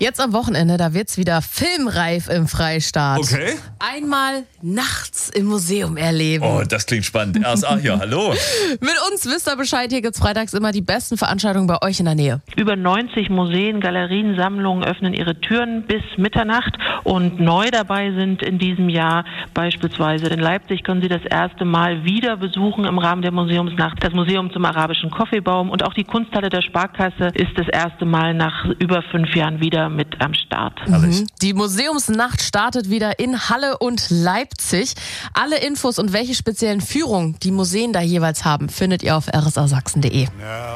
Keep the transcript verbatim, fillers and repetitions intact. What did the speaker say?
Jetzt am Wochenende, da wird's wieder filmreif im Freistaat. Okay. Einmal nachts im Museum erleben. Oh, das klingt spannend. R S A hier, hallo. Mit uns wisst ihr Bescheid, hier gibt's freitags immer die besten Veranstaltungen bei euch in der Nähe. Über neunzig Museen, Galerien, Sammlungen öffnen ihre Türen bis Mitternacht und neu dabei sind in diesem Jahr beispielsweise in Leipzig können Sie das erste Mal wieder besuchen im Rahmen der Museumsnacht das Museum zum arabischen Kaffeebaum und auch die Kunsthalle der Sparkasse ist das erste Mal nach über fünf Jahren wieder mit am Start. Mhm. Die Museumsnacht startet wieder in Halle und Leipzig. Alle Infos und welche speziellen Führungen die Museen da jeweils haben, findet ihr auf r s a sachsen punkt d e.